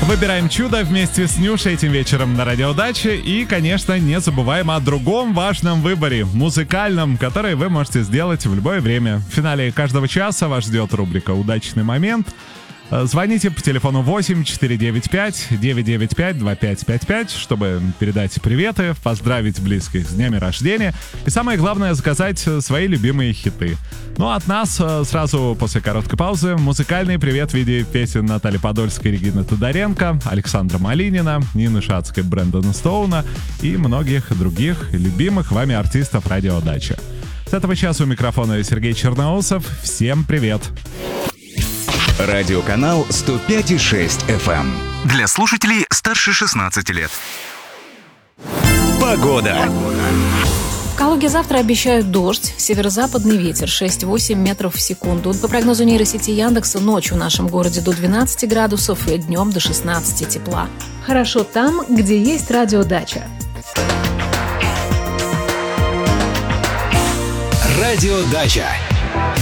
Выбираем чудо вместе с Нюшей этим вечером на Радио Дача. И, конечно, не забываем о другом важном выборе, музыкальном, который вы можете сделать в любое время. В финале каждого часа вас ждет рубрика «Удачный момент». Звоните по телефону 8-495-995-2555, чтобы передать приветы, поздравить близких с днями рождения и, самое главное, заказать свои любимые хиты. Ну а от нас сразу после короткой паузы музыкальный привет в виде песен Натальи Подольской, Регины Тодоренко, Александра Малинина, Нины Шацкой, Брэндона Стоуна и многих других любимых вами артистов Радио Дача. С этого часа у микрофона Сергей Черноусов. Всем привет! Радиоканал 105,6 FM. Для слушателей старше 16 лет. Погода. В Калуге завтра обещают дождь, северо-западный ветер 6-8 метров в секунду. По прогнозу нейросети Яндекса, ночью в нашем городе до 12 градусов и днем до 16 тепла. Хорошо там, где есть радиодача. Радиодача.